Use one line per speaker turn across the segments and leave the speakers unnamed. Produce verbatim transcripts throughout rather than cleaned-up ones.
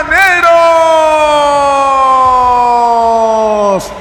Llaneros.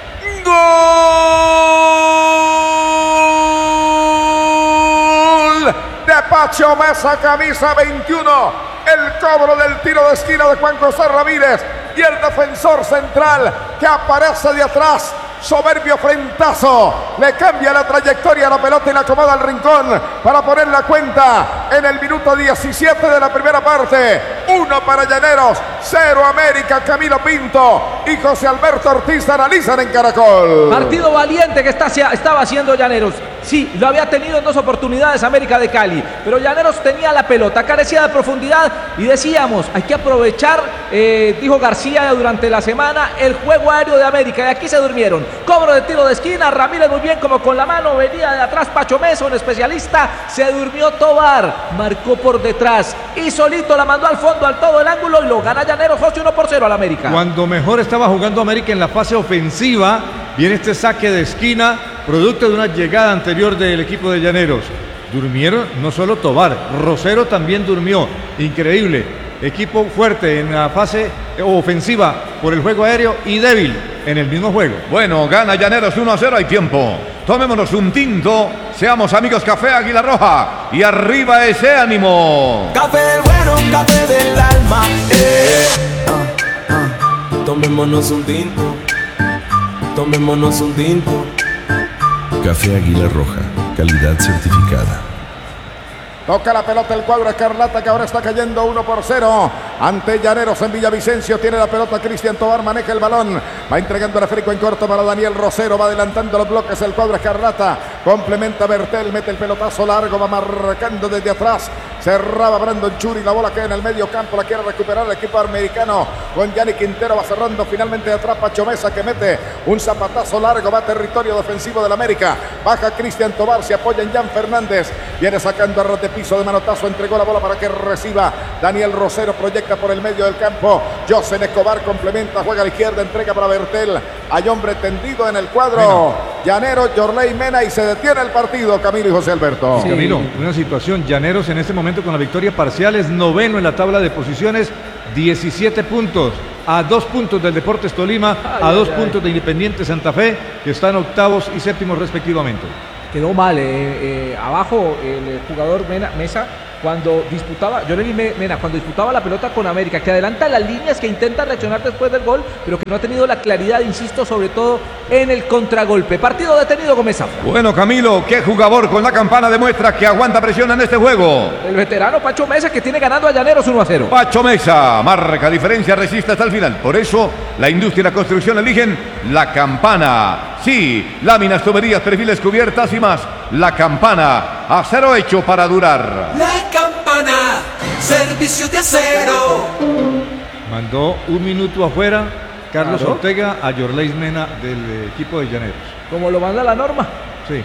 Gol de Pacho Mesa, camisa veintiuno. El cobro del tiro de esquina de Juan José Ramírez y el defensor central que aparece de atrás. Soberbio frentazo, le cambia la trayectoria a la pelota y la acomoda al rincón para poner la cuenta en el minuto diecisiete de la primera parte. Uno para Llaneros, cero América. Camilo Pinto y José Alberto Ortiz analizan en Caracol.
Partido valiente que está, estaba haciendo Llaneros. Sí, lo había tenido en dos oportunidades América de Cali, pero Llaneros tenía la pelota, carecía de profundidad y decíamos, hay que aprovechar, eh, dijo García durante la semana, el juego aéreo de América, y aquí se durmieron. Cobro de tiro de esquina, Ramírez muy bien como con la mano, venía de atrás Pacho Mesa, un especialista, se durmió Tobar, marcó por detrás y solito la mandó al fondo, al todo el ángulo y lo gana Llaneros, José, uno por cero al América.
Cuando mejor estaba jugando América en la fase ofensiva, viene este saque de esquina, producto de una llegada anterior del equipo de Llaneros. Durmieron no solo Tobar, Rosero también durmió, increíble. Equipo fuerte en la fase ofensiva por el juego aéreo y débil en el mismo juego.
Bueno, gana Llaneros uno a cero, hay tiempo. Tomémonos un tinto, seamos amigos Café Águila Roja y arriba ese ánimo.
Café bueno, café del alma. Eh. Ah, ah. Tomémonos un tinto, tomémonos un tinto.
Café Águila Roja, calidad certificada.
Toca la pelota el cuadro escarlata que ahora está cayendo uno por cero ante Llaneros en Villavicencio. Tiene la pelota Cristian Tobar, maneja el balón, va entregando el esférico en corto para Daniel Rosero, va adelantando los bloques el cuadro escarlata, complementa Bertel, mete el pelotazo largo, va marcando desde atrás, cerraba Brandon Churi, la bola queda en el medio campo, la quiere recuperar el equipo americano con Yanni Quintero, va cerrando finalmente de atrás Pacho Mesa que mete un zapatazo largo, va a territorio defensivo del América, baja Cristian Tobar, se apoya en Jan Fernández, viene sacando a ras de piso de manotazo, entregó la bola para que reciba Daniel Rosero, proyecta por el medio del campo, José Escobar complementa, juega a la izquierda, entrega para Bertel, hay hombre tendido en el cuadro, Llanero, Yorley Mena y se detiene el partido, Camilo y José Alberto.
Sí. Camilo, una situación, Llaneros en este momento con la victoria parcial es noveno en la tabla de posiciones, diecisiete puntos, a dos puntos del Deportes Tolima, ay, a dos ay, puntos ay. de Independiente Santa Fe, que están octavos y séptimos respectivamente.
Quedó mal, eh, eh, abajo el jugador Mena, Mesa, cuando disputaba, yo le vi Mena, cuando disputaba la pelota con América, que adelanta las líneas, que intenta reaccionar después del gol, pero que no ha tenido la claridad, insisto, sobre todo en el contragolpe. Partido detenido con Mesa.
Bueno, Camilo, qué jugador con la campana demuestra que aguanta presión en este juego.
El veterano Pacho Mesa, que tiene ganando a Llaneros uno a cero.
Pacho Mesa, marca diferencia, resiste hasta el final. Por eso, la industria y la construcción eligen la campana. Sí, láminas, tuberías, perfiles, cubiertas y más. La campana, acero hecho para durar.
La campana, servicio de acero.
Mandó un minuto afuera Carlos
claro.
Ortega a Yorley Mena del equipo de Llaneros.
Como lo manda la norma.
Sí.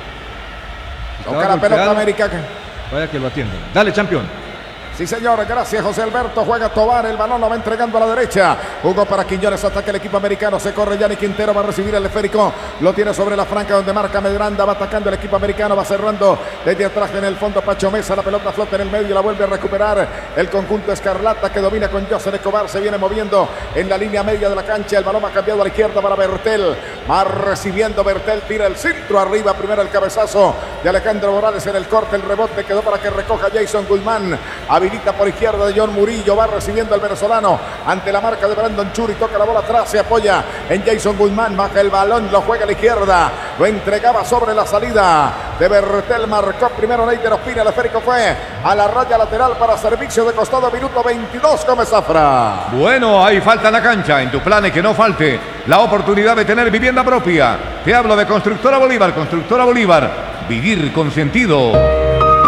Toca la pelota América.
Vaya que lo atiendan. Dale, campeón.
Sí, señor, gracias José Alberto, juega Tobar, el balón lo va entregando a la derecha, jugó para Quiñones, ataca el equipo americano, se corre Yanni Quintero, va a recibir el esférico, lo tiene sobre la franca donde marca Medranda, va atacando el equipo americano, va cerrando desde atrás en el fondo Pacho Mesa, la pelota flota en el medio, la vuelve a recuperar el conjunto escarlata que domina con José Escobar, se viene moviendo en la línea media de la cancha, el balón ha cambiado a la izquierda para Bertel, va recibiendo Bertel, tira el centro arriba, primero el cabezazo de Alejandro Morales en el corte, el rebote quedó para que recoja Jason Guzmán, habilita por izquierda de John Murillo, va recibiendo el venezolano ante la marca de Brandon Churi, toca la bola atrás, se apoya en Jason Guzmán, baja el balón, lo juega a la izquierda, lo entregaba sobre la salida de Bertel, marcó primero Neider Ospina, el esférico fue a la raya lateral para servicio de costado, minuto veintidós, Gómez Zafra.
Bueno, hay falta en la cancha, en tu plan que no falte la oportunidad de tener vivienda propia. Te hablo de Constructora Bolívar, Constructora Bolívar, vivir con sentido.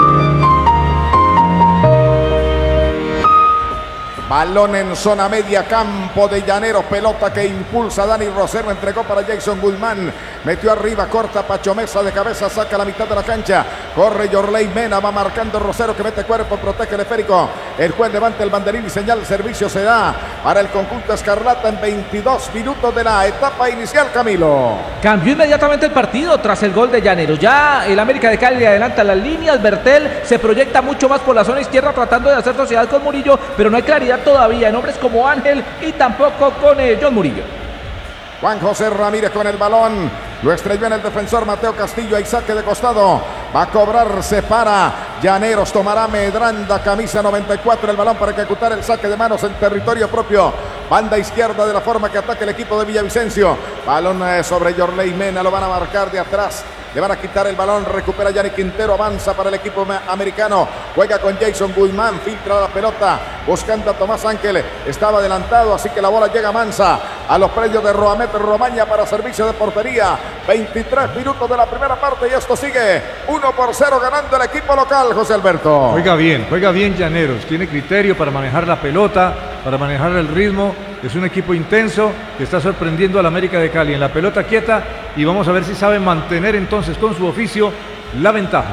Balón en zona media, campo de Llaneros, pelota que impulsa Dani Rosero, entregó para Jason Guzmán, metió arriba, corta Pacho Mesa de cabeza, saca la mitad de la cancha, Corre Yorley Mena, va marcando Rosero que mete cuerpo, protege el esférico. El juez levanta el banderín y señal, el servicio se da para el conjunto escarlata en veintidós minutos de la etapa inicial, Camilo.
Cambió inmediatamente el partido tras el gol de Llaneros. Ya el América de Cali adelanta las líneas. Bertel se proyecta mucho más por la zona izquierda tratando de hacer sociedad con Murillo, pero no hay claridad todavía en hombres como Ángel y tampoco con eh, John Murillo.
Juan José Ramírez con el balón, lo estrelló en el defensor Mateo Castillo, hay saque de costado, va a cobrarse para Llaneros, tomará Medranda, camisa noventa y cuatro, el balón para ejecutar el saque de manos en territorio propio, banda izquierda de la forma que ataca el equipo de Villavicencio, balón sobre Yorley Mena, lo van a marcar de atrás. Le van a quitar el balón, recupera Yannick Quintero, avanza para el equipo americano, juega con Jason Guzmán, filtra la pelota, buscando a Tomás Ángel, estaba adelantado, así que la bola llega mansa a los predios de Roamet Romaña para servicio de portería, veintitrés minutos de la primera parte y esto sigue uno por cero ganando el equipo local, José Alberto.
Juega bien, juega bien Llaneros, tiene criterio para manejar la pelota, para manejar el ritmo, es un equipo intenso que está sorprendiendo al América de Cali en la pelota quieta y vamos a ver si sabe mantener entonces con su oficio la ventaja.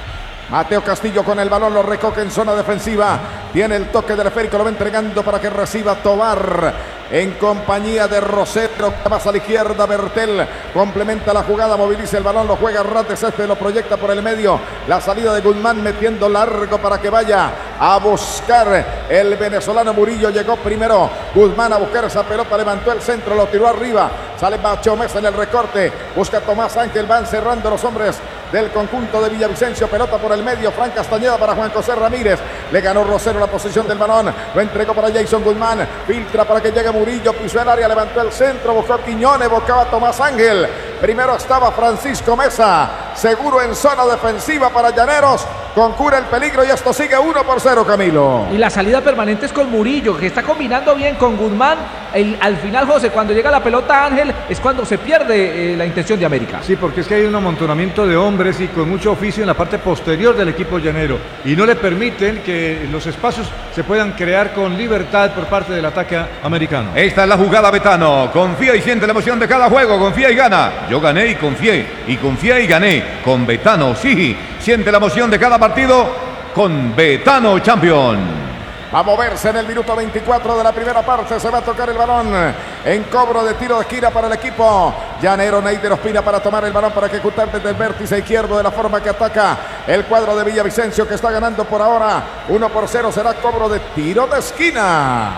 Mateo Castillo con el balón, lo recoge en zona defensiva, tiene el toque del esférico, lo va entregando para que reciba Tobar en compañía de Rosero, más a la izquierda Bertel, complementa la jugada, moviliza el balón, lo juega Rates, este lo proyecta por el medio, la salida de Guzmán metiendo largo para que vaya a buscar el venezolano Murillo, llegó primero Guzmán a buscar esa pelota, levantó el centro, lo tiró arriba, sale Pacho Mesa en el recorte, busca Tomás Ángel, van cerrando los hombres del conjunto de Villavicencio, pelota por el medio, Fran Castañeda para Juan José Ramírez, le ganó Rosero la posición del balón, lo entregó para Jason Guzmán, filtra para que llegue Murillo, pisó el área, levantó el centro, buscó a Quiñones, buscaba a Tomás Ángel, primero estaba Francisco Mesa, seguro en zona defensiva para Llaneros, concura el peligro y esto sigue uno por cero, Camilo.
Y la salida permanente es con Murillo, que está combinando bien con Guzmán. El, al final, José, cuando llega la pelota a Ángel, es cuando se pierde eh, la intención de América.
Sí, porque es que hay un amontonamiento de hombres y con mucho oficio en la parte posterior del equipo llanero y no le permiten que los espacios se puedan crear con libertad por parte del ataque americano.
Esta es la jugada, Betano. Confía y siente la emoción de cada juego. Confía y gana. Yo gané y confié. Y confié y gané. Con Betano, sí. Siente la emoción de cada partido con Betano Champion.
Va a moverse en el minuto veinticuatro de la primera parte. Se va a tocar el balón en cobro de tiro de esquina para el equipo llanero. Neider Ospina para tomar el balón para ejecutar desde el vértice izquierdo de la forma que ataca el cuadro de Villavicencio, que está ganando por ahora uno por cero. Será cobro de tiro de esquina.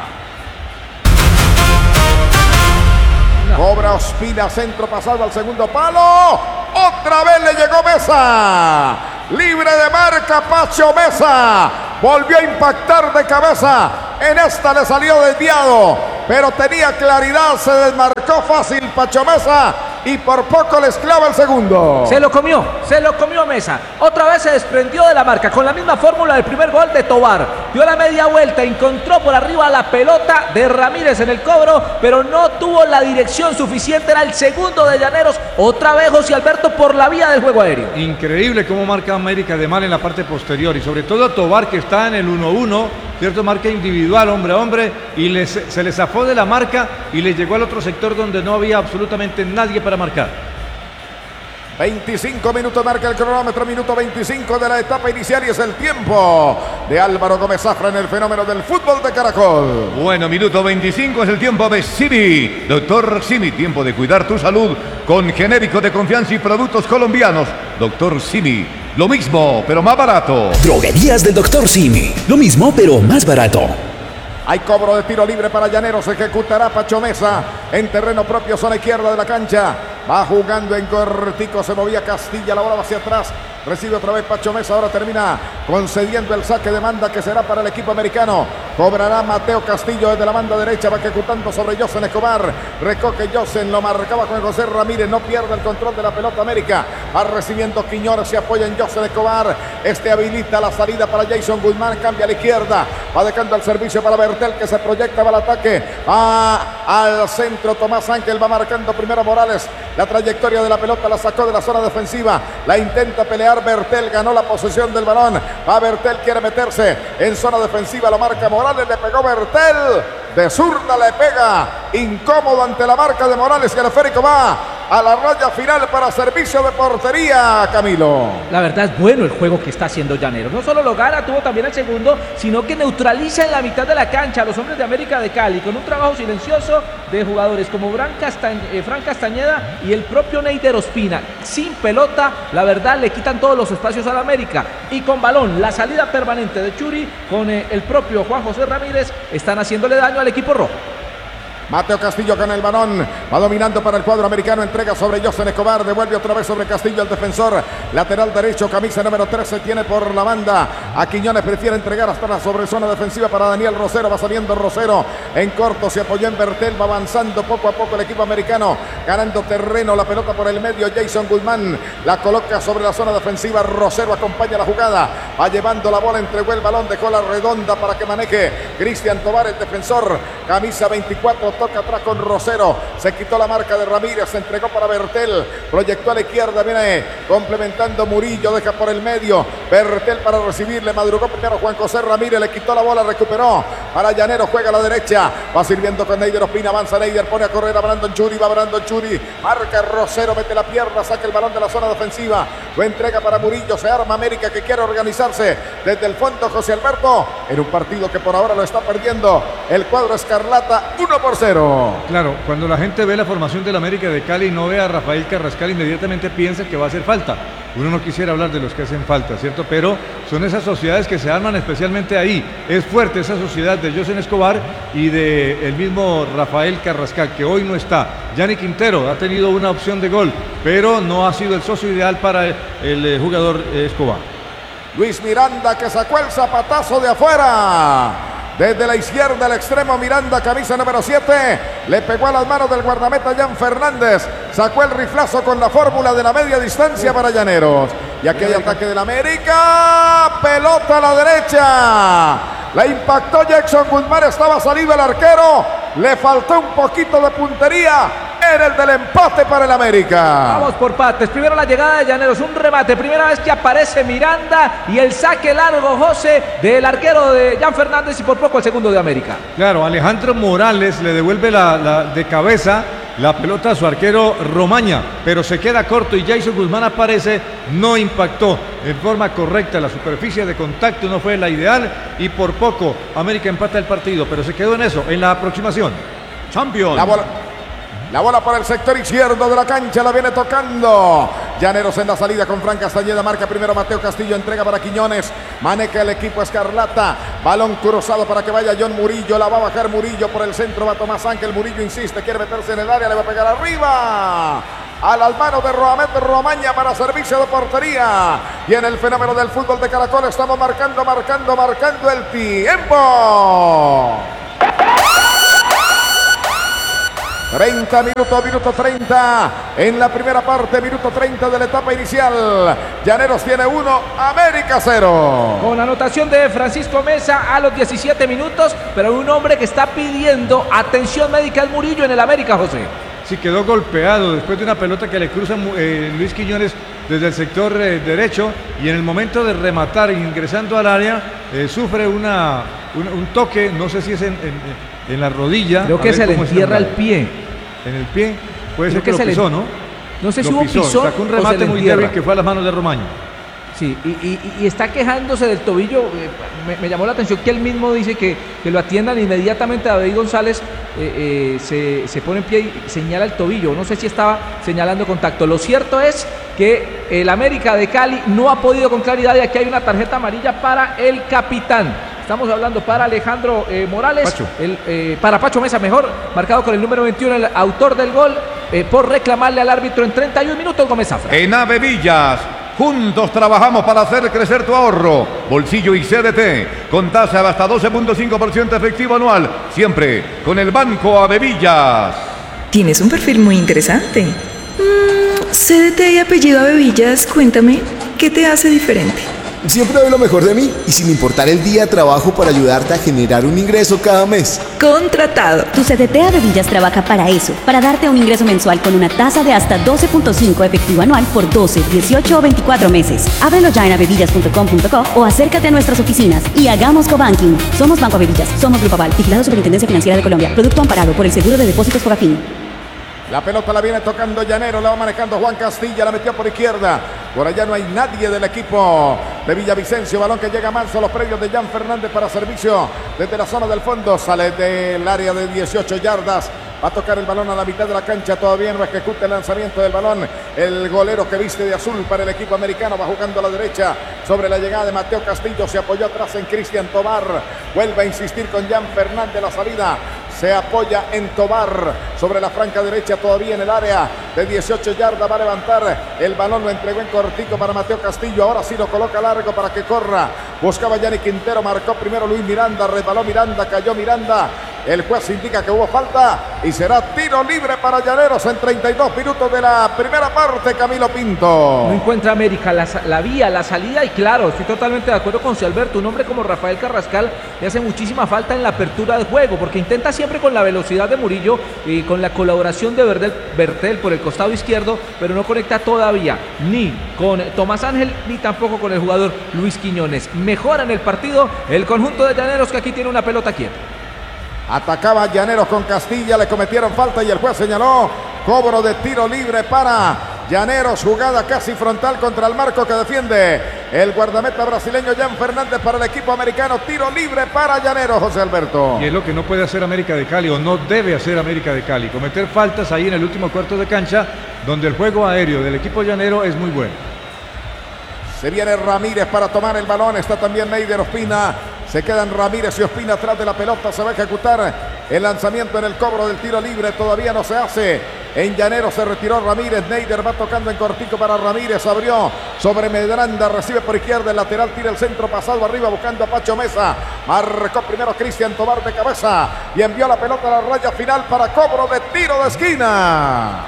Cobra Ospina, centro pasado al segundo palo. Otra vez le llegó Mesa. Libre de marca Pacho Mesa. Volvió a impactar de cabeza. En esta le salió desviado, pero tenía claridad, se desmarcó fácil Pacho Mesa y por poco les clava el segundo.
Se lo comió, se lo comió Mesa. Otra vez se desprendió de la marca con la misma fórmula del primer gol de Tobar. Dio la media vuelta, encontró por arriba la pelota de Ramírez en el cobro, pero no tuvo la dirección suficiente. Era el segundo de Llaneros. Otra vez José Alberto por la vía del juego aéreo.
Increíble cómo marca América de mal en la parte posterior y sobre todo Tobar, que está en el uno uno, cierto, marca individual hombre a hombre y les, se le zafó de la marca y le llegó al otro sector donde no había absolutamente nadie para marcar.
veinticinco minutos marca el cronómetro, minuto veinticinco de la etapa inicial y es el tiempo de Álvaro Gómez Zafra en el fenómeno del fútbol de Caracol.
Bueno, minuto veinticinco es el tiempo de Simi. Doctor Simi, tiempo de cuidar tu salud con genérico de confianza y productos colombianos. Doctor Simi, lo mismo, pero más barato.
Droguerías del Doctor Simi, lo mismo, pero más barato.
Hay cobro de tiro libre para Llaneros, ejecutará Pacho Mesa en terreno propio, zona izquierda de la cancha. Va jugando en cortico, se movía Castilla, la bola va hacia atrás. Recibe otra vez Pacho Mesa, ahora termina concediendo el saque de banda que será para el equipo americano. Cobrará Mateo Castillo desde la banda derecha, va ejecutando sobre Josen Escobar. Recoge Josen, lo marcaba con José Ramírez, no pierde el control de la pelota América. Va recibiendo Quiñones, se apoya en Josen Escobar. Este habilita la salida para Jason Guzmán, cambia a la izquierda. Va dejando el servicio para Bertel, que se proyecta, va al ataque. Va al centro Tomás Ángel, va marcando primero Morales. La trayectoria de la pelota la sacó de la zona defensiva. La intenta pelear Bertel, ganó la posesión del balón. Va Bertel, quiere meterse en zona defensiva, lo marca Morales, le pegó Bertel. De zurda le pega, incómodo ante la marca de Morales, que el esférico va a la raya final para servicio de portería, Camilo.
La verdad es bueno el juego que está haciendo Llaneros. No solo lo gana, tuvo también el segundo, sino que neutraliza en la mitad de la cancha a los hombres de América de Cali con un trabajo silencioso de jugadores como Fran, Castañ eh, Fran Castañeda y el propio Neider Ospina. Sin pelota, la verdad, le quitan todos los espacios a la América. Y con balón, la salida permanente de Churi con eh, el propio Juan José Ramírez están haciéndole daño al equipo rojo.
Mateo Castillo con el balón, va dominando para el cuadro americano, entrega sobre José Escobar, devuelve otra vez sobre Castillo, el defensor, lateral derecho, camisa número trece, tiene por la banda a Quiñones, prefiere entregar hasta la sobrezona defensiva para Daniel Rosero, va saliendo Rosero, en corto se apoyó en Bertel, va avanzando poco a poco el equipo americano, ganando terreno, la pelota por el medio, Jason Guzmán, la coloca sobre la zona defensiva, Rosero acompaña la jugada, va llevando la bola, entregó el balón, dejó la redonda para que maneje Cristian Tobar, el defensor, camisa veinticuatro, toca atrás con Rosero, se quitó la marca de Ramírez, se entregó para Bertel, proyectó a la izquierda, viene complementando Murillo, deja por el medio, Bertel para recibirle, madrugó primero Juan José Ramírez, le quitó la bola, recuperó para Llaneros, juega a la derecha, va sirviendo con Neider Ospina, avanza Neider, pone a correr a Brandon Churi, va Brandon Churi, marca Rosero, mete la pierna, saca el balón de la zona defensiva, lo entrega para Murillo, se arma América que quiere organizarse desde el fondo, José Alberto, en un partido que por ahora lo está perdiendo el cuadro escarlata, uno por cero.
Claro, cuando la gente ve la formación del América de Cali y no ve a Rafael Carrascal, inmediatamente piensa que va a hacer falta. Uno no quisiera hablar de los que hacen falta, ¿cierto? Pero son esas sociedades que se arman especialmente ahí. Es fuerte esa sociedad de José Escobar y de el mismo Rafael Carrascal, que hoy no está. Yanni Quintero ha tenido una opción de gol, pero no ha sido el socio ideal para el, el jugador Escobar.
Luis Miranda que sacó el zapatazo de afuera. Desde la izquierda al extremo, Miranda, camisa número siete, le pegó a las manos del guardameta Jan Fernández, sacó el riflazo con la fórmula de la media distancia para Llaneros. Y aquí hay ataque del América, pelota a la derecha, la impactó Jackson Guzmán, estaba salido el arquero, le faltó un poquito de puntería, era el del empate para el América.
Vamos por partes, primero la llegada de Llaneros, un remate, primera vez que aparece Miranda y el saque largo, José, del arquero de Jan Fernández y por poco el segundo de América.
Claro, Alejandro Morales le devuelve la, la de cabeza la pelota a su arquero Romaña, pero se queda corto y Jason Guzmán aparece, no impactó en forma correcta, la superficie de contacto no fue la ideal y por poco América empata el partido, pero se quedó en eso, en la aproximación. Champions.
La bola. La bola por el sector izquierdo de la cancha, la viene tocando Llaneros en la salida con Fran Castañeda, marca primero Mateo Castillo, entrega para Quiñones, maneja el equipo escarlata, balón cruzado para que vaya John Murillo, la va a bajar Murillo por el centro, va Tomás Ángel, Murillo insiste, quiere meterse en el área, le va a pegar arriba a las manos de Roamet Romaña para servicio de portería. Y en el fenómeno del fútbol de Caracol estamos marcando, marcando, marcando el tiempo. treinta minutos, minuto treinta en la primera parte, minuto treinta de la etapa inicial. Llaneros tiene uno, América cero.
Con anotación de Francisco Mesa a los diecisiete minutos, pero un hombre que está pidiendo atención médica al Murillo en el América, José.
Sí, quedó golpeado después de una pelota que le cruza eh, Luis Quiñones desde el sector eh, derecho y en el momento de rematar ingresando al área eh, sufre una, un, un toque, no sé si es en, en, en la rodilla.
Creo que se le entierra el pie.
En el pie, puede
Creo
ser que, que lo pisó,
le...
¿no?
No sé
lo
si hubo
pisó,
pisón
sacó un remate muy débil que fue a las manos de Romaño.
Sí, y, y, y está quejándose del tobillo. Eh, me, me llamó la atención que él mismo dice que, que lo atiendan inmediatamente. David González eh, eh, se, se pone en pie y señala el tobillo. No sé si estaba señalando contacto. Lo cierto es que el América de Cali no ha podido con claridad y aquí hay una tarjeta amarilla para el capitán. Estamos hablando para Alejandro eh, Morales,
Pacho.
El, eh, para Pacho Mesa, mejor, marcado con el número veintiuno, el autor del gol, eh, por reclamarle al árbitro en treinta y un minutos, Gómez Zafra.
En Ave Villas, juntos trabajamos para hacer crecer tu ahorro, bolsillo y C D T, con tasa de hasta doce punto cinco por ciento efectivo anual, siempre con el Banco Ave Villas.
Tienes un perfil muy interesante. Mm, C D T y apellido Ave Villas, cuéntame, ¿qué te hace diferente?
Siempre doy lo mejor de mí y sin importar el día trabajo para ayudarte a generar un ingreso cada mes.
Contratado.
Tu C D T Ave Villas trabaja para eso, para darte un ingreso mensual con una tasa de hasta doce punto cinco efectivo anual por doce, dieciocho o veinticuatro meses. Ábrelo ya en avevillas punto com punto co o acércate a nuestras oficinas y hagamos cobanking. Somos Banco Ave Villas, somos Grupo Aval, vigilado Superintendencia Financiera de Colombia, producto amparado por el Seguro de Depósitos Fogafín.
La pelota la viene tocando Llanero, la va manejando Juan Castilla, la metió por izquierda. Por allá no hay nadie del equipo de Villavicencio. Balón que llega manso a los predios de Jan Fernández para servicio desde la zona del fondo. Sale del área de dieciocho yardas. Va a tocar el balón a la mitad de la cancha. Todavía no ejecuta el lanzamiento del balón. El golero que viste de azul para el equipo americano va jugando a la derecha. Sobre la llegada de Mateo Castillo. Se apoyó atrás en Cristian Tobar. Vuelve a insistir con Jan Fernández la salida. Se apoya en Tobar sobre la franca derecha, todavía en el área de dieciocho yardas. Va a levantar el balón, lo entregó en cortico para Mateo Castillo. Ahora sí lo coloca largo para que corra. Buscaba Yanni Quintero, marcó primero Luis Miranda, resbaló Miranda, cayó Miranda. El juez indica que hubo falta y será tiro libre para Llaneros en treinta y dos minutos de la primera parte. Camilo Pinto.
No encuentra América la, la vía, la salida, y claro, estoy totalmente de acuerdo con Alberto. Un hombre como Rafael Carrascal le hace muchísima falta en la apertura del juego, porque intenta siempre con la velocidad de Murillo y con la colaboración de Bertel, Bertel por el costado izquierdo, pero no conecta todavía ni con Tomás Ángel ni tampoco con el jugador Luis Quiñones. Mejora en el partido el conjunto de Llaneros, que aquí tiene una pelota quieta.
Atacaba Llaneros con Castilla, le cometieron falta y el juez señaló cobro de tiro libre para Llaneros. Jugada casi frontal contra el marco que defiende el guardameta brasileño Jan Fernández para el equipo americano. Tiro libre para Llaneros, José Alberto.
Y es lo que no puede hacer América de Cali, o no debe hacer América de Cali, cometer faltas ahí en el último cuarto de cancha, donde el juego aéreo del equipo llanero es muy bueno.
Se viene Ramírez para tomar el balón, está también Neider Ospina. Se quedan Ramírez y Ospina atrás de la pelota. Se va a ejecutar el lanzamiento en el cobro del tiro libre. Todavía no se hace. En Llanero se retiró Ramírez. Neider va tocando en cortico para Ramírez. Abrió sobre Medranda. Recibe por izquierda. El lateral tira el centro pasado arriba buscando a Pacho Mesa. Marcó primero Cristian Tobar de cabeza. Y envió la pelota a la raya final para cobro de tiro de esquina.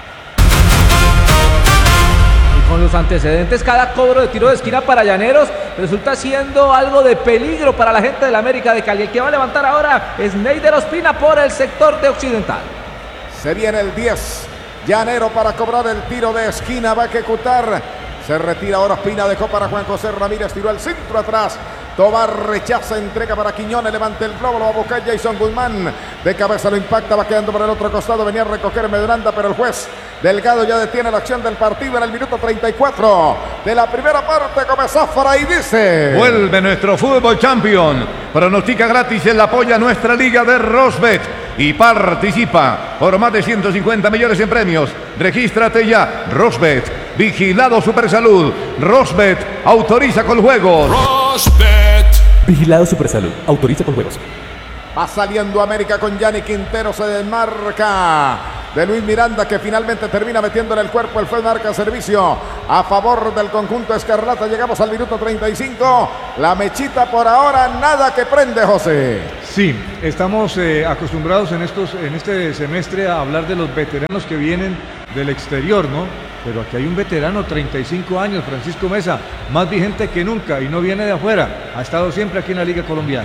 Con los antecedentes, cada cobro de tiro de esquina para Llaneros resulta siendo algo de peligro para la gente de la América de Cali. El que va a levantar ahora es Neider Ospina por el sector de occidental.
Se viene el diez. Llanero para cobrar el tiro de esquina. Va a ejecutar. Se retira ahora Ospina. Dejó para Juan José Ramírez. Tiró el centro atrás. Tobar rechaza, entrega para Quiñones, levanta el globo, lo va a buscar Jason Guzmán. De cabeza lo impacta, va quedando por el otro costado. Venía a recoger Medranda, pero el juez Delgado ya detiene la acción del partido en el minuto treinta y cuatro de la primera parte. Comenzó Fray, dice:
vuelve nuestro fútbol champion. Pronostica gratis en la polla nuestra liga de Rosbet y participa por más de ciento cincuenta millones en premios. Regístrate ya. Rosbet, vigilado Supersalud. Rosbet, autoriza con juegos.
Rosbet. Vigilado Supersalud, autoriza con juegos.
Va saliendo América con Yanni Quintero, se desmarca de Luis Miranda, que finalmente termina metiéndole el cuerpo. El juez marca servicio a favor del conjunto escarlata. Llegamos al minuto treinta y cinco. La mechita por ahora nada que prende, José.
Sí, estamos eh, acostumbrados en, estos, en este semestre a hablar de los veteranos que vienen del exterior, ¿no? Pero aquí hay un veterano, treinta y cinco años, Francisco Mesa, más vigente que nunca y no viene de afuera. Ha estado siempre aquí en la Liga Colombiana.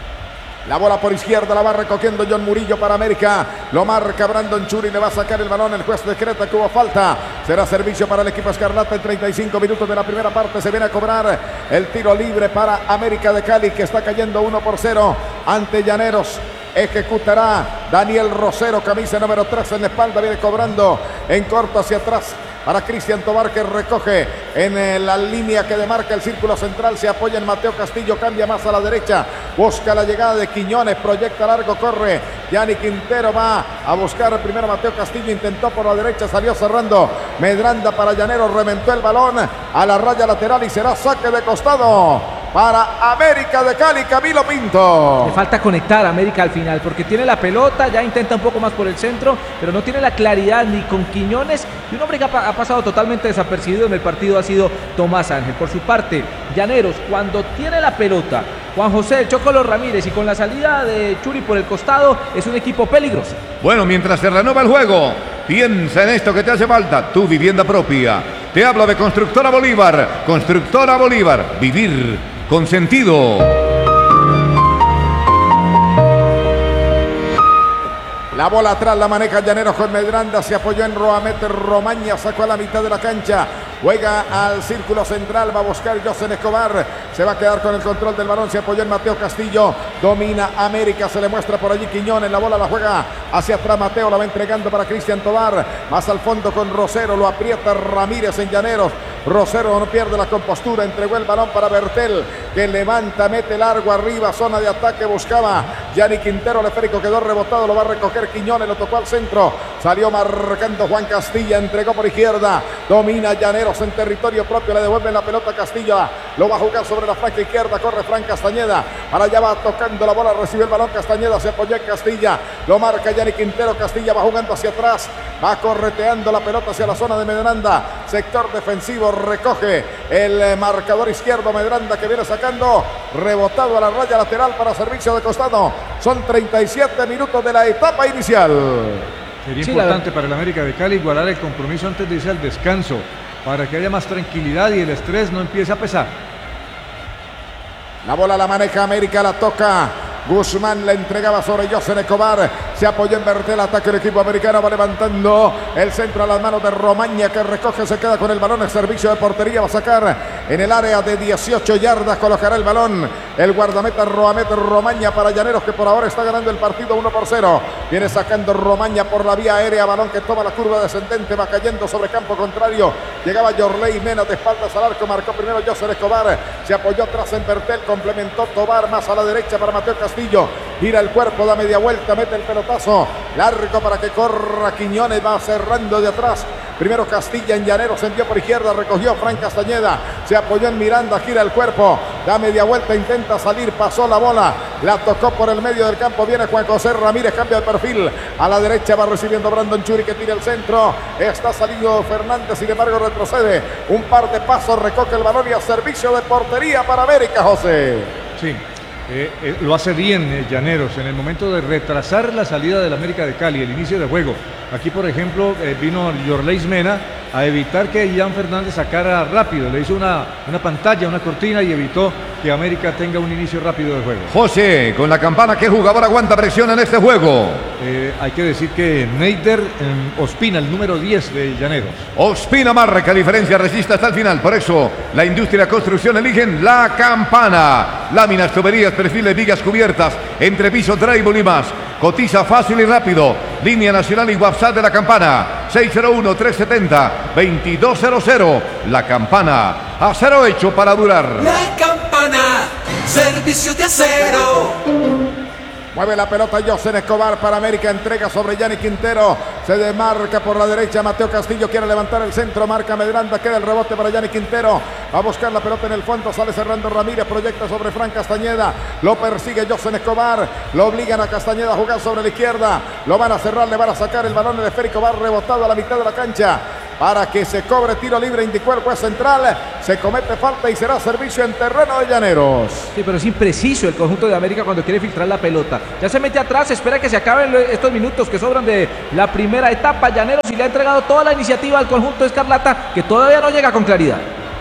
La bola por izquierda la va recogiendo John Murillo para América. Lo marca Brandon Churi, le va a sacar el balón. El juez decreta que hubo falta. Será servicio para el equipo escarlata en treinta y cinco minutos de la primera parte. Se viene a cobrar el tiro libre para América de Cali, que está cayendo uno por cero ante Llaneros. Ejecutará Daniel Rosero, camisa número tres en la espalda. Viene cobrando en corto hacia atrás para Cristian Tobar, que recoge en la línea que demarca el círculo central. Se apoya en Mateo Castillo, cambia más a la derecha, busca la llegada de Quiñones, proyecta largo, corre Yanni Quintero, va a buscar primero Mateo Castillo, intentó por la derecha, salió cerrando Medranda para Llaneros, reventó el balón a la raya lateral y será saque de costado para América de Cali. Camilo Pinto.
Le falta conectar a América al final, porque tiene la pelota, ya intenta un poco más por el centro, pero no tiene la claridad ni con Quiñones. Y un hombre que ha, ha pasado totalmente desapercibido en el partido ha sido Tomás Ángel. Por su parte, Llaneros, cuando tiene la pelota, Juan José El Chocolo Ramírez, y con la salida de Churi por el costado, es un equipo peligroso.
Bueno, mientras se renueva el juego, piensa en esto que te hace falta, tu vivienda propia. Te hablo de Constructora Bolívar. Constructora Bolívar, vivir con sentido.
La bola atrás la maneja Llaneros con Medranda, se apoyó en Roamet Romaña, sacó a la mitad de la cancha, juega al círculo central, va a buscar José Escobar, se va a quedar con el control del balón, se apoyó en Mateo Castillo, Domina América, se le muestra por allí Quiñones, la bola la juega hacia atrás Mateo, la va entregando para Cristian Tobar, más al fondo con Rosero, lo aprieta Ramírez en Llaneros. Rosero no pierde la compostura, entregó el balón para Bertel, que levanta, mete largo arriba, zona de ataque, buscaba Yanni Quintero, el esférico quedó rebotado, lo va a recoger Quiñones, lo tocó al centro, salió marcando Juan Castilla, entregó por izquierda, domina Llaneros en territorio propio, le devuelven la pelota a Castilla, lo va a jugar sobre la franca izquierda, corre Fran Castañeda, para allá va tocando la bola, recibe el balón Castañeda, se apoyó en Castilla, lo marca Yanni Quintero, Castilla va jugando hacia atrás, va correteando la pelota hacia la zona de Medranda, sector defensivo, recoge el marcador izquierdo Medranda que viene sacando, rebotado a la raya lateral para servicio de costado. Son treinta y siete minutos de la etapa inicial.
Sería
Sí,
importante para el América de Cali igualar el compromiso antes de irse al descanso, para que haya más tranquilidad y el estrés no empiece a pesar.
La bola la maneja América, la toca Guzmán, la entregaba sobre José Escobar, se apoyó en Bertel, ataque el equipo americano, va levantando el centro a las manos de Romaña, que recoge, se queda con el balón, el servicio de portería, va a sacar en el área de dieciocho yardas, colocará el balón el guardameta Roamet Romaña para Llaneros, que por ahora está ganando el partido uno por cero, viene sacando Romaña por la vía aérea, balón que toma la curva descendente, va cayendo sobre campo contrario, llegaba Yorley Mena de espaldas al arco, marcó primero José Escobar, se apoyó atrás en Bertel, complementó Tobar, más a la derecha para Mateo Castillo, gira el cuerpo, da media vuelta, mete el pelotazo largo para que corra Quiñones, va cerrando de atrás, primero Castilla en Llaneros, se envió por izquierda, recogió Fran Castañeda, se apoyó en Miranda, gira el cuerpo, da media vuelta, intenta salir, pasó la bola, la tocó por el medio del campo, viene Juan José Ramírez, cambia de perfil, a la derecha va recibiendo Brandon Churi, que tira el centro, está salido Fernández, sin embargo retrocede un par de pasos, recoge el balón y a servicio de portería para América, José.
Sí. Eh, eh, lo hace bien eh, Llaneros en el momento de retrasar la salida del América de Cali, el inicio de juego. Aquí, por ejemplo, eh, vino Yorley Mena a evitar que Jan Fernández sacara rápido. Le hizo una, una pantalla, una cortina y evitó que América tenga un inicio rápido de juego.
José, con la campana, ¿qué jugador aguanta presión en este juego?
Eh, hay que decir que Neider eh, Ospina, el número diez de Llaneros.
Ospina marca diferencia, resiste hasta el final. Por eso, la industria de la construcción eligen la campana. Láminas, tuberías, perfiles, vigas cubiertas, entrepiso, drywall y más. Cotiza fácil y rápido. Línea nacional y WhatsApp de la campana. seis cero uno, tres siete cero, dos dos cero cero. La campana. Acero hecho para durar.
La campana. Servicios de acero.
Mueve la pelota José Escobar para América, entrega sobre Yanni Quintero, se demarca por la derecha Mateo Castillo, quiere levantar el centro, marca Medranda, queda el rebote para Yanni Quintero, va a buscar la pelota en el fondo, sale cerrando Ramírez, proyecta sobre Fran Castañeda, lo persigue José Escobar, lo obligan a Castañeda a jugar sobre la izquierda, lo van a cerrar, le van a sacar el balón, el esférico va rebotado a la mitad de la cancha, para que se cobre tiro libre, indicó el juez central, se comete falta y será servicio en terreno de Llaneros.
Sí, pero es impreciso el conjunto de América cuando quiere filtrar la pelota. Ya se mete atrás, espera que se acaben estos minutos que sobran de la primera etapa. Llaneros y le ha entregado toda la iniciativa al conjunto escarlata, que todavía no llega con claridad.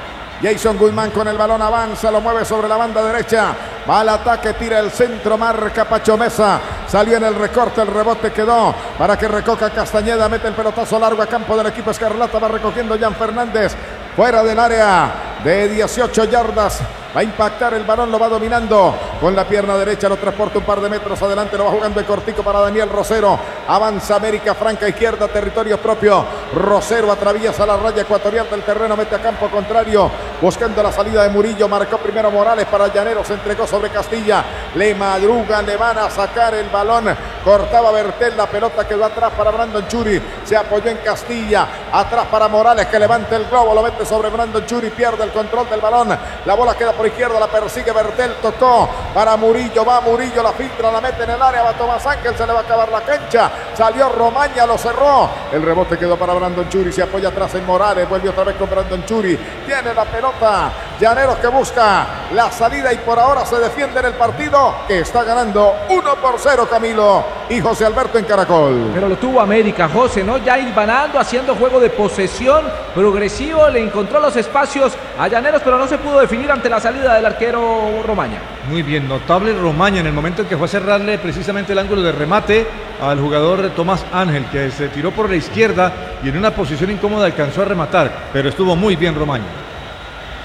Jason Guzmán con el balón avanza, lo mueve sobre la banda derecha, va al ataque, tira el centro, marca Pacho Mesa, salió en el recorte, el rebote quedó para que recoja Castañeda, mete el pelotazo largo a campo del equipo escarlata, va recogiendo Jan Fernández, fuera del área de dieciocho yardas, va a impactar el balón, lo va dominando con la pierna derecha, lo transporta un par de metros adelante, lo va jugando el cortico para Daniel Rosero, avanza América, franca izquierda, territorio propio, Rosero atraviesa la raya ecuatorial del terreno, mete a campo contrario, buscando la salida de Murillo, marcó primero Morales para Llaneros, se entregó sobre Castilla, le madrugan, le van a sacar el balón, cortaba Bertel, la pelota quedó atrás para Brandon Churi, se apoyó en Castilla, atrás para Morales que levanta el globo, lo mete sobre Brandon Churi, pierde el control del balón, la bola queda por izquierda, la persigue Bertel, tocó para Murillo, va Murillo, la filtra, la mete en el área, va Tomás Ángel, se le va a acabar la cancha, salió Romaña, lo cerró, el rebote quedó para Brandon Churi, se apoya atrás en Morales, vuelve otra vez con Brandon Churi, tiene la pelota, Llaneros que busca la salida y por ahora se defiende en el partido, que está ganando uno por cero Camilo y José Alberto en Caracol.
Pero lo tuvo América, José, ¿no? Ya hilvanando, haciendo juego de posesión progresivo, le encontró los espacios a Llaneros, pero no se pudo definir ante la salida del arquero Romaña.
Muy bien, notable Romaña en el momento en que fue a cerrarle precisamente el ángulo de remate al jugador Tomás Ángel, que se tiró por la izquierda y en una posición incómoda alcanzó a rematar, pero estuvo muy bien Romaña.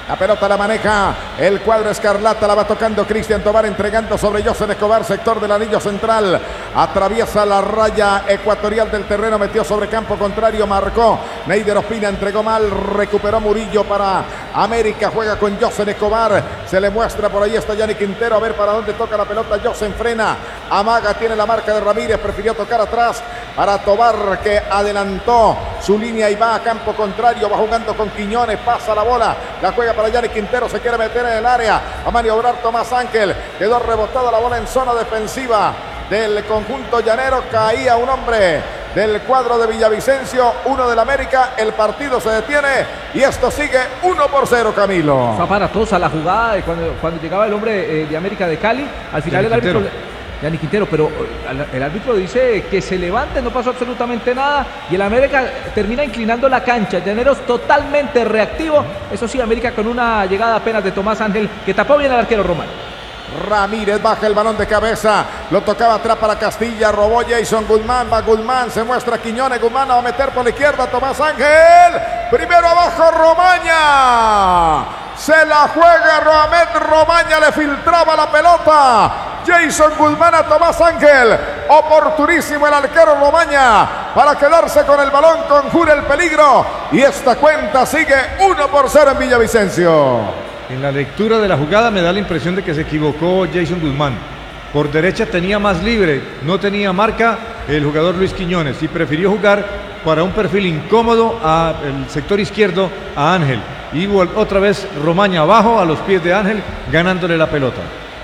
La pelota la maneja el cuadro escarlata, la va tocando Cristian Tobar, entregando sobre José Escobar, sector del anillo central. Atraviesa la raya ecuatorial del terreno, metió sobre campo contrario, marcó. Neider Ospina entregó mal, recuperó Murillo para América, juega con José Escobar. Se le muestra por ahí, está Yannick Quintero, a ver para dónde toca la pelota. José frena, amaga, tiene la marca de Ramírez, prefirió tocar atrás para Tobar, que adelantó su línea y va a campo contrario, va jugando con Quiñones, pasa la bola, la juega para Yannick Quintero, se quiere meter en el área, a maniobrar Tomás Ángel, quedó rebotada la bola en zona defensiva del conjunto llanero, caía un hombre del cuadro de Villavicencio, uno del América, el partido se detiene y esto sigue uno por cero, Camilo.
Fue aparatosa la jugada de cuando, cuando llegaba el hombre eh, de América de Cali, al final el árbitro... Yannick Quintero, pero el árbitro dice que se levante, no pasó absolutamente nada y el América termina inclinando la cancha. Llaneros totalmente reactivo, eso sí, América con una llegada apenas de Tomás Ángel que tapó bien al arquero Román.
Ramírez baja el balón de cabeza, lo tocaba atrás para Castilla, robó Jason Guzmán, va Guzmán, se muestra Quiñones, Guzmán va a meter por la izquierda, Tomás Ángel, primero abajo Romaña, se la juega Roamet Romaña, le filtraba la pelota, Jason Guzmán a Tomás Ángel, oportunísimo el arquero Romaña para quedarse con el balón, conjura el peligro y esta cuenta sigue uno por cero en Villavicencio.
En la lectura de la jugada me da la impresión de que se equivocó Jason Guzmán. Por derecha tenía más libre, no tenía marca el jugador Luis Quiñones y prefirió jugar para un perfil incómodo al sector izquierdo a Ángel. Y otra vez Romaña abajo a los pies de Ángel ganándole la pelota.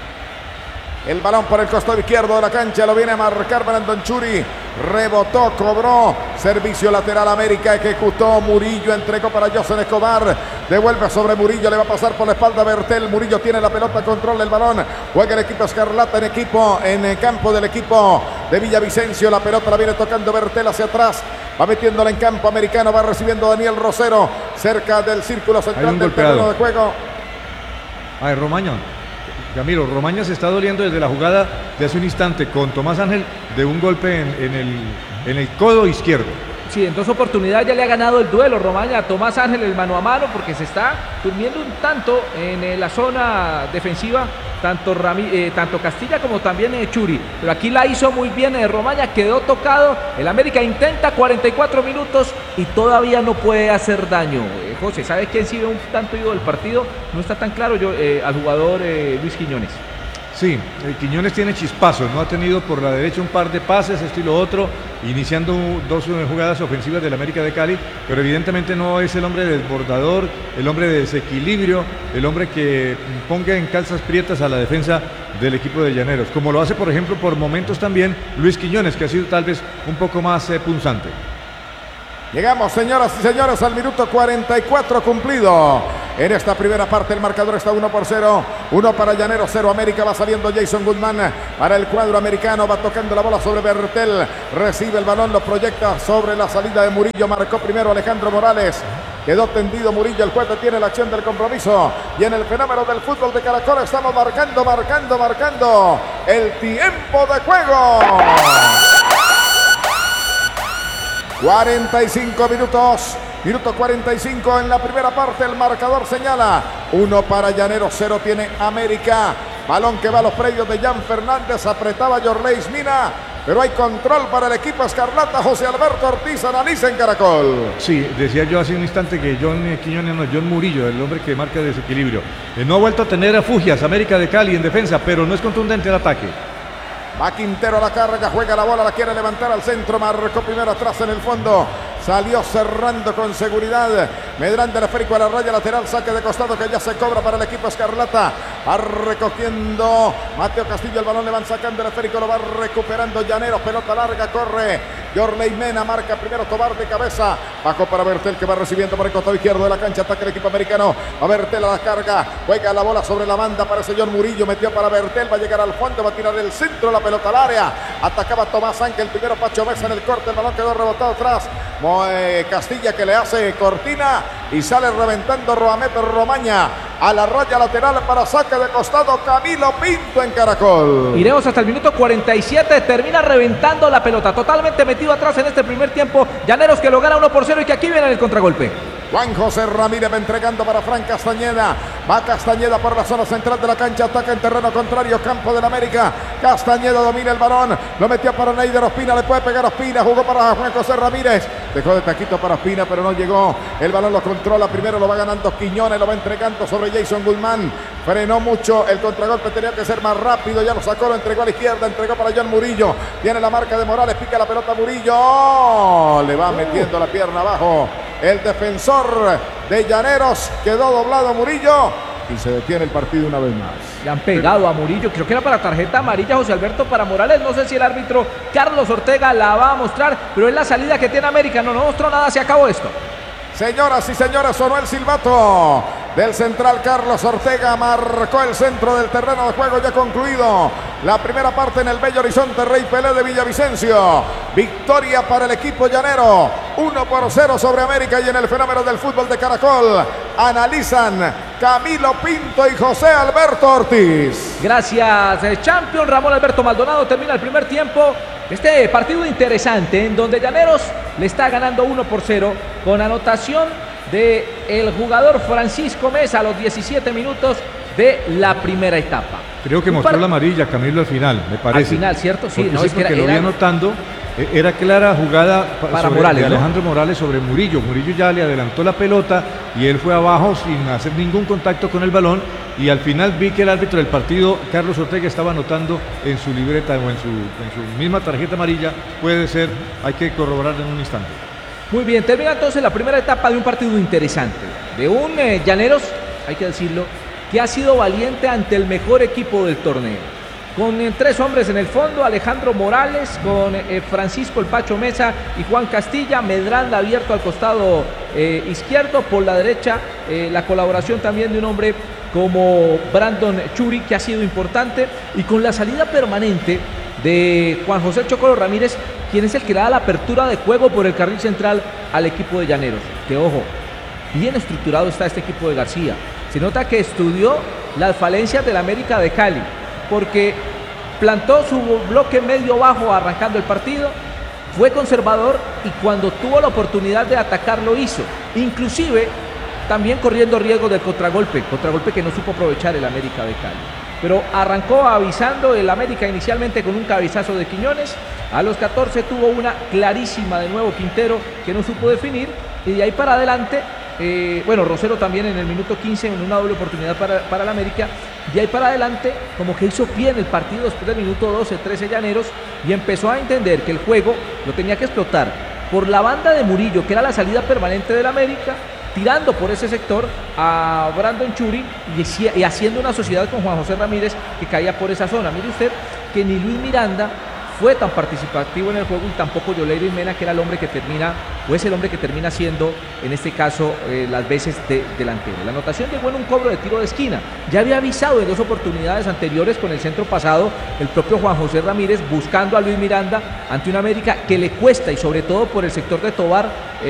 El balón por el costado izquierdo de la cancha, lo viene a marcar Brandon Churi, rebotó, cobró, servicio lateral América, ejecutó Murillo, entregó para José Escobar, devuelve sobre Murillo, le va a pasar por la espalda a Bertel, Murillo tiene la pelota, controla el balón, juega el equipo escarlata en equipo, en el campo del equipo de Villavicencio, la pelota la viene tocando Bertel hacia atrás, va metiéndola en campo americano, va recibiendo Daniel Rosero, cerca del círculo central del terreno de juego.
Ay, Romaña. Camilo, Romaña se está doliendo desde la jugada de hace un instante con Tomás Ángel de un golpe en, en, el, en el codo izquierdo.
Sí, en dos oportunidades ya le ha ganado el duelo Romaña a Tomás Ángel el mano a mano porque se está durmiendo un tanto en la zona defensiva, tanto, Rami, eh, tanto Castilla como también eh, Churi. Pero aquí la hizo muy bien eh, Romaña, quedó tocado. El América intenta cuarenta y cuatro minutos y todavía no puede hacer daño. Eh, José, ¿sabe quién sí ve un tanto ido del partido? No está tan claro yo eh, al jugador eh, Luis Quiñones.
Sí, el Quiñones tiene chispazos, no ha tenido por la derecha un par de pases, esto y lo otro, iniciando dos jugadas ofensivas del América de Cali, pero evidentemente no es el hombre desbordador, el hombre de desequilibrio, el hombre que ponga en calzas prietas a la defensa del equipo de Llaneros, como lo hace por ejemplo por momentos también Luis Quiñones, que ha sido tal vez un poco más eh, punzante.
Llegamos, señoras y señores, al minuto cuarenta y cuatro cumplido. En esta primera parte el marcador está uno por cero. uno para Llaneros, cero América. Va saliendo Jason Guzmán para el cuadro americano. Va tocando la bola sobre Bertel. Recibe el balón, lo proyecta sobre la salida de Murillo. Marcó primero Alejandro Morales. Quedó tendido Murillo. El juez tiene la acción del compromiso. Y en el fenómeno del fútbol de Caracol estamos marcando, marcando, marcando el tiempo de juego. cuarenta y cinco minutos, minuto cuarenta y cinco en la primera parte, el marcador señala uno para Llaneros, cero tiene América, balón que va a los predios de Jan Fernández, apretaba Yorleis Mina, pero hay control para el equipo escarlata. José Alberto Ortiz analiza en Caracol.
Sí, decía yo hace un instante que John Quiñones, no, John Murillo, el hombre que marca desequilibrio, eh, no ha vuelto a tener a Fugias, América de Cali en defensa, pero no es contundente el ataque.
Va Quintero a la carga, juega la bola, la quiere levantar al centro, marcó primero atrás en el fondo, salió cerrando con seguridad, Medrán del esférico a la raya lateral, saque de costado que ya se cobra para el equipo escarlata, va recogiendo Mateo Castillo, el balón le van sacando el esférico, lo va recuperando Llaneros, pelota larga, corre Yorley Mena, marca primero Tobar de cabeza, bajó para Bertel que va recibiendo por el costado izquierdo de la cancha, ataca el equipo americano, a Bertel a la carga, juega la bola sobre la banda, aparece John Murillo, metió para Bertel, va a llegar al fondo, va a tirar el centro, la pelota al área, atacaba Tomás Ángel, primero Pacho Mesa en el corte, el balón quedó rebotado atrás, Castilla que le hace cortina y sale reventando Roamet Romaña a la raya lateral para saque de costado Camilo Pinto en Caracol.
Iremos hasta el minuto cuarenta y siete, termina reventando la pelota, totalmente metido atrás en este primer tiempo, Llaneros que lo gana uno por cero y que aquí viene el contragolpe.
Juan José Ramírez va entregando para Fran Castañeda. Va Castañeda por la zona central de la cancha. Ataca en terreno contrario. Campo del América. Castañeda domina el balón. Lo metió para Neider Ospina. Le puede pegar Ospina. Jugó para Juan José Ramírez. Dejó de taquito para Ospina, pero no llegó. El balón lo controla. Primero lo va ganando Quiñones. Lo va entregando sobre Jason Guzmán. Frenó mucho. El contragolpe tenía que ser más rápido. Ya lo sacó. Lo entregó a la izquierda. Entregó para John Murillo. Tiene la marca de Morales. Pica la pelota Murillo. Le va metiendo la pierna abajo. El defensor de Llaneros, quedó doblado Murillo y se detiene el partido una vez más.
Le han pegado a Murillo, creo que era para tarjeta amarilla José Alberto para Morales, no sé si el árbitro Carlos Ortega la va a mostrar, pero es la salida que tiene América, no, no mostró nada, se acabó esto.
Señoras y señores, sonó el silbato del central Carlos Ortega, marcó el centro del terreno de juego ya concluido. La primera parte en el bello horizonte Rey Pelé de Villavicencio. Victoria para el equipo llanero, uno por cero sobre América y en el fenómeno del fútbol de Caracol analizan Camilo Pinto y José Alberto Ortiz.
Gracias, Champion Ramón Alberto Maldonado. Termina el primer tiempo. Este partido interesante en donde Llaneros le está ganando uno por cero con anotación de el jugador Francisco Mesa a los diecisiete minutos de la primera etapa.
Creo que mostró la amarilla Camilo al final, me parece.
Al final, ¿cierto? Sí,
porque
no,
sí,
es que
porque
era,
lo vi
era...
anotando. Era clara jugada
para
sobre
Morales,
de Alejandro
¿no?
Morales sobre Murillo. Murillo ya le adelantó la pelota y él fue abajo sin hacer ningún contacto con el balón. Y al final vi que el árbitro del partido, Carlos Ortega, estaba anotando en su libreta o en su, en su misma tarjeta amarilla. Puede ser, hay que corroborarlo en un instante.
Muy bien, termina entonces la primera etapa de un partido interesante. De un eh, Llaneros, hay que decirlo, que ha sido valiente ante el mejor equipo del torneo. Con eh, tres hombres en el fondo, Alejandro Morales, con eh, Francisco El Pacho Mesa y Juan Castilla, Medranda abierto al costado eh, izquierdo, por la derecha eh, la colaboración también de un hombre como Brandon Churi, que ha sido importante, y con la salida permanente de Juan José Chocolo Ramírez, quien es el que le da la apertura de juego por el carril central al equipo de Llaneros. Que ojo, bien estructurado está este equipo de García. Se nota que estudió las falencias del América de Cali, porque plantó su bloque medio bajo arrancando el partido, fue conservador y cuando tuvo la oportunidad de atacar lo hizo, inclusive también corriendo riesgo del contragolpe, contragolpe que no supo aprovechar el América de Cali. Pero arrancó avisando el América inicialmente con un cabezazo de Quiñones, a los catorce tuvo una clarísima de nuevo Quintero que no supo definir y de ahí para adelante, eh, bueno, Rosero también en el minuto quince en una doble oportunidad para, para el América. De ahí para adelante, como que hizo bien el partido después del minuto doce, trece Llaneros, y empezó a entender que el juego lo tenía que explotar por la banda de Murillo, que era la salida permanente del América, tirando por ese sector a Brandon Churi y, y haciendo una sociedad con Juan José Ramírez que caía por esa zona. Mire usted que ni Luis Miranda fue tan participativo en el juego y tampoco Yoleiris Mena, que era el hombre que termina, o es el hombre que termina siendo, en este caso, eh, las veces de delantero. La anotación llegó en un cobro de tiro de esquina. Ya había avisado en dos oportunidades anteriores con el centro pasado el propio Juan José Ramírez buscando a Luis Miranda ante una América que le cuesta y sobre todo por el sector de Tobar. Eh,